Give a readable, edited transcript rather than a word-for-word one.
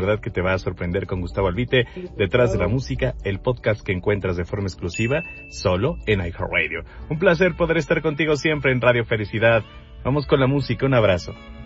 verdad que te va a sorprender con Gustavo Albite, Detrás de la Música, el podcast que encuentras de forma exclusiva solo en iHeartRadio. Un placer poder estar contigo siempre en Radio Felicidad. Vamos con la música, un abrazo.